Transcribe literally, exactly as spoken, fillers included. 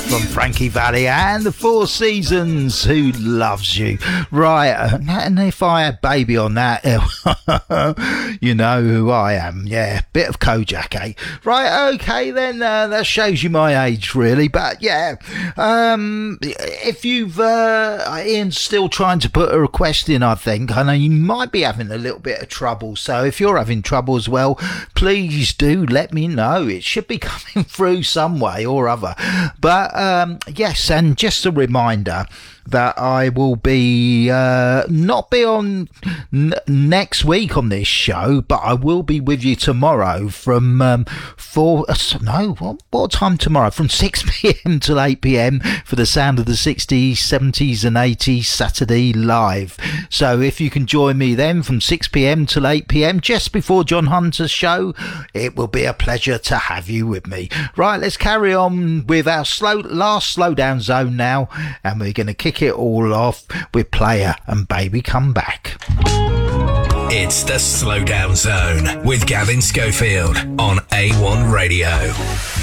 from Frankie Valli and the Four Seasons, Who Loves You. Right, and if I had Baby on that, you know who I am. Yeah, bit of Kojak, eh? Right, okay then, uh, that shows you my age really, but yeah, um, if you've, uh, Ian's still trying to put a request in, I think. I know you might be having a little bit of trouble, so if you're having trouble as well, please do let me know. It should be coming through some way or other. But um, yes, and just a reminder that I will be uh, not be on n- next week on this show, but I will be with you tomorrow from um, four. Uh, no, what, what time tomorrow? From six p.m. till eight p.m. for the Sound of the sixties, seventies, and eighties Saturday Live. So if you can join me then from six p.m. till eight p.m. just before John Hunter's show, it will be a pleasure to have you with me. Right, let's carry on with our slow last slowdown zone now, and we're going to kick it all off with Player and Baby Come Back. It's the Slowdown Zone with Gavin Schofield on A one Radio.